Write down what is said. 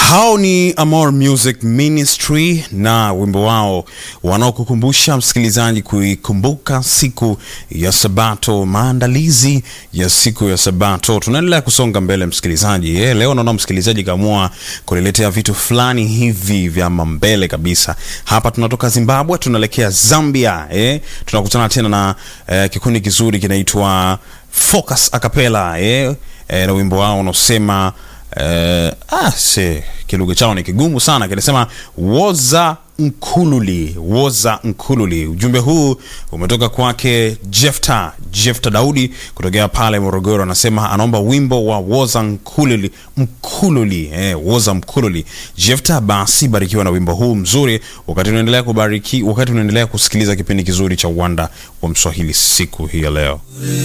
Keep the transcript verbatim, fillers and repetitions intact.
Hao ni Amor Music Ministry na wimbo wao wanaokukumbusha msikilizaji kuikumbuka siku ya Sabato, maandalizi ya siku ya Sabato. Tunaendelea kusonga mbele msikilizaji. Eh, leo naona msikilizaji kaamua kuletea vitu fulani hivi vya mbele kabisa. Hapa tunatoka Zimbabwe tunaelekea Zambia. Eh, tunakutana tena na eh, kikundi kizuri kinaitwa Focus Acapella. Eh, eh na wimbo wao unaosema Uh, ah se kilugha chao ni kigumu sana, kinasema woza nkululi, woza nkululi. Ujumbe huu umetoka kwake Jefta Jefta Daudi kutokea pale Morogoro. Anasema anaomba wimbo wa woza nkululi mkululi eh woza mkululi. Jefta, basi barikiwa na wimbo huu mzuri wakati unaendelea kubariki wakati unaendelea kusikiliza kipindi kizuri cha Uwanda wa Mswahili siku hii ya leo.